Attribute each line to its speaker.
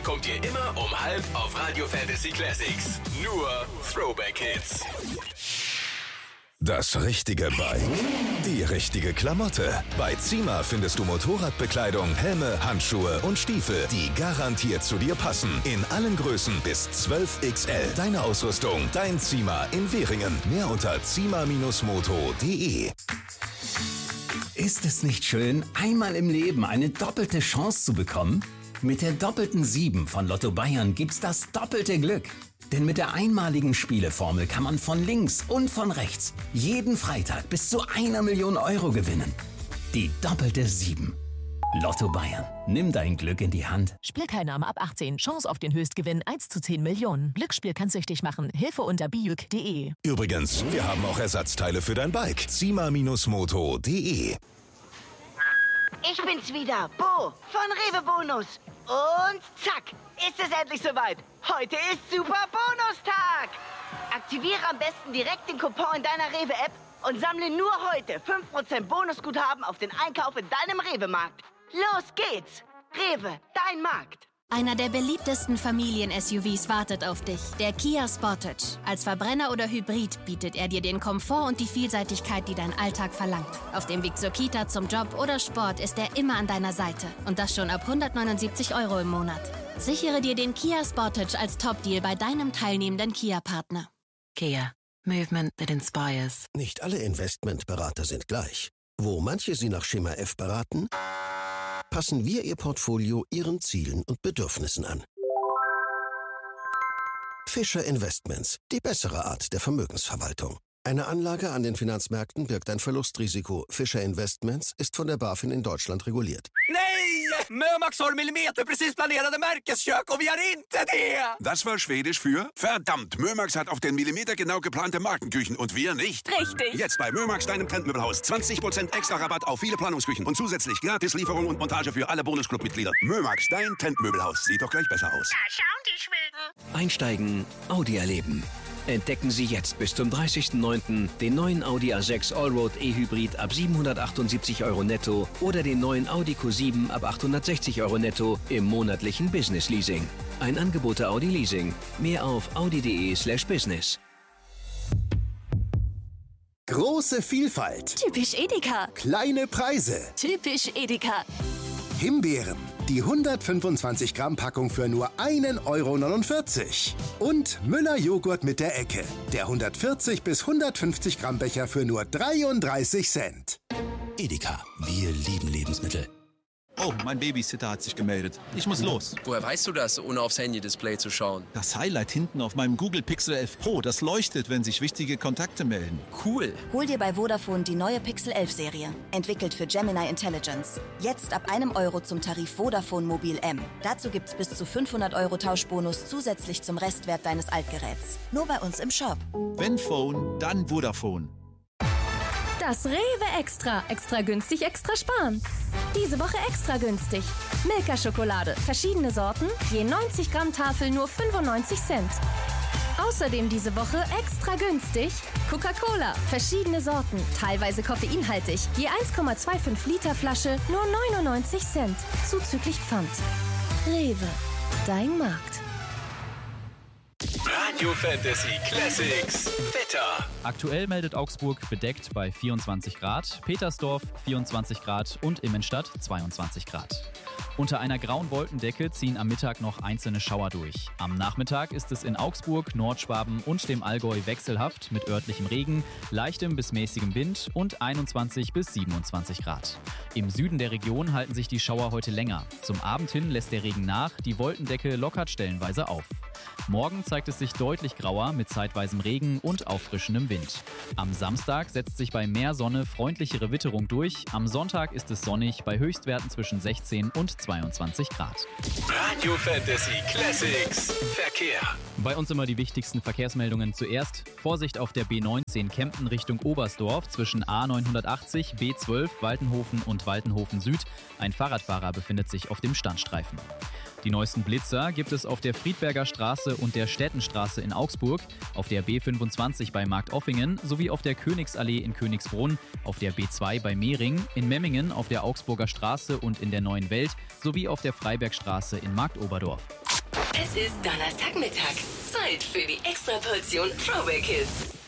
Speaker 1: bekommt ihr immer um 12 auf Radio Fantasy Classics. Nur Throwback-Hits.
Speaker 2: Das richtige Bike, die richtige Klamotte. Bei Zima findest du Motorradbekleidung, Helme, Handschuhe und Stiefel, die garantiert zu dir passen. In allen Größen bis 12XL. Deine Ausrüstung, dein Zima in Währingen. Mehr unter zima-moto.de.
Speaker 3: Ist es nicht schön, einmal im Leben eine doppelte Chance zu bekommen? Mit der doppelten 7 von Lotto Bayern gibt's das doppelte Glück. Denn mit der einmaligen Spieleformel kann man von links und von rechts jeden Freitag bis zu 1 Million Euro gewinnen. Die doppelte 7. Lotto Bayern. Nimm dein Glück in die Hand.
Speaker 4: Spielteilnahme ab 18. Chance auf den Höchstgewinn 1 zu 10 Millionen. Glücksspiel kann süchtig machen. Hilfe unter bijuk.de.
Speaker 2: Übrigens, wir haben auch Ersatzteile für dein Bike. zima-moto.de.
Speaker 5: Ich bin's wieder, Bo von Rewe Bonus. Und zack, ist es endlich soweit. Heute ist Super Bonustag. Aktiviere am besten direkt den Coupon in deiner Rewe-App und sammle nur heute 5% Bonusguthaben auf den Einkauf in deinem Rewe-Markt. Los geht's. Rewe, dein Markt.
Speaker 6: Einer der beliebtesten Familien-SUVs wartet auf dich, der Kia Sportage. Als Verbrenner oder Hybrid bietet er dir den Komfort und die Vielseitigkeit, die dein Alltag verlangt. Auf dem Weg zur Kita, zum Job oder Sport ist er immer an deiner Seite. Und das schon ab 179 Euro im Monat. Sichere dir den Kia Sportage als Top-Deal bei deinem teilnehmenden Kia-Partner.
Speaker 7: Kia. Movement that inspires.
Speaker 8: Nicht alle Investmentberater sind gleich. Wo manche Sie nach Schema F beraten, passen wir Ihr Portfolio Ihren Zielen und Bedürfnissen an. Fischer Investments, die bessere Art der Vermögensverwaltung. Eine Anlage an den Finanzmärkten birgt ein Verlustrisiko. Fischer Investments ist von der BaFin in Deutschland reguliert.
Speaker 9: Nej! Mömax har millimeterprecis planerade märkeskök och vi har inte det!
Speaker 10: Das war Schwedisch für verdammt. Mömax hat auf den Millimeter genau geplante Markenküchen und wir nicht.
Speaker 4: Richtig.
Speaker 10: Jetzt bei Mömax, deinem Trendmöbelhaus. 20% extra Rabatt auf viele Planungsküchen und zusätzlich Gratis-Lieferung und Montage für alle Bonusclub-Mitglieder. Mömax, dein Trendmöbelhaus. Sieht doch gleich besser aus.
Speaker 5: Da schauen die Schweden.
Speaker 11: Einsteigen, Audi erleben. Entdecken Sie jetzt bis zum 30.09. den neuen Audi A6 Allroad E-Hybrid ab 778 Euro netto oder den neuen Audi Q7 ab 860 Euro netto im monatlichen Business Leasing. Ein Angebot der Audi Leasing. Mehr auf audi.de/business.
Speaker 12: Große Vielfalt.
Speaker 6: Typisch Edeka.
Speaker 12: Kleine Preise.
Speaker 6: Typisch Edeka.
Speaker 12: Himbeeren. Die 125 Gramm Packung für nur 1,49 Euro. Und Müller Joghurt mit der Ecke. Der 140 bis 150 Gramm Becher für nur 33 Cent.
Speaker 8: Edeka, wir lieben Lebensmittel.
Speaker 13: Oh, mein Babysitter hat sich gemeldet. Ich muss los.
Speaker 14: Woher weißt du das, ohne aufs Handy-Display zu schauen?
Speaker 13: Das Highlight hinten auf meinem Google Pixel 11 Pro, das leuchtet, wenn sich wichtige Kontakte melden.
Speaker 14: Cool.
Speaker 15: Hol dir bei Vodafone die neue Pixel 11 Serie. Entwickelt für Gemini Intelligence. Jetzt ab 1 Euro zum Tarif Vodafone Mobil M. Dazu gibt's bis zu 500 Euro Tauschbonus zusätzlich zum Restwert deines Altgeräts. Nur bei uns im Shop.
Speaker 13: Wenn Phone, dann Vodafone.
Speaker 16: Das Rewe Extra. Extra günstig, extra sparen. Diese Woche extra günstig. Milka-Schokolade. Verschiedene Sorten. Je 90 Gramm Tafel nur 95 Cent. Außerdem diese Woche extra günstig. Coca-Cola. Verschiedene Sorten. Teilweise koffeinhaltig. Je 1,25 Liter Flasche nur 99 Cent. Zuzüglich Pfand. Rewe. Dein Markt.
Speaker 1: Radio Fantasy Classics Wetter.
Speaker 17: Aktuell meldet Augsburg bedeckt bei 24 Grad, Petersdorf 24 Grad und Immenstadt 22 Grad. Unter einer grauen Wolkendecke ziehen am Mittag noch einzelne Schauer durch. Am Nachmittag ist es in Augsburg, Nordschwaben und dem Allgäu wechselhaft mit örtlichem Regen, leichtem bis mäßigem Wind und 21 bis 27 Grad. Im Süden der Region halten sich die Schauer heute länger. Zum Abend hin lässt der Regen nach, die Wolkendecke lockert stellenweise auf. Morgen zeigt es sich deutlich grauer mit zeitweisem Regen und auffrischendem Wind. Am Samstag setzt sich bei mehr Sonne freundlichere Witterung durch. Am Sonntag ist es sonnig bei Höchstwerten zwischen 16 und 22 Grad.
Speaker 1: Radio Fantasy Classics Verkehr.
Speaker 17: Bei uns immer die wichtigsten Verkehrsmeldungen zuerst. Vorsicht auf der B19 Kempten Richtung Oberstdorf zwischen A980, B12, Waltenhofen und Waltenhofen Süd. Ein Fahrradfahrer befindet sich auf dem Standstreifen. Die neuesten Blitzer gibt es auf der Friedberger Straße und der Städtenstraße in Augsburg, auf der B25 bei Marktoffingen sowie auf der Königsallee in Königsbrunn, auf der B2 bei Mehring, in Memmingen auf der Augsburger Straße und in der Neuen Welt sowie auf der Freibergstraße in Marktoberdorf.
Speaker 18: Es ist Donnerstagmittag. Zeit für die Extraportion Throwback Hits.